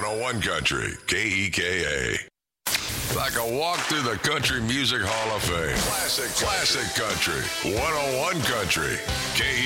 101 Country, KEKA. Like a walk through the Country Music Hall of Fame. Classic country. 101 Country, KEKA.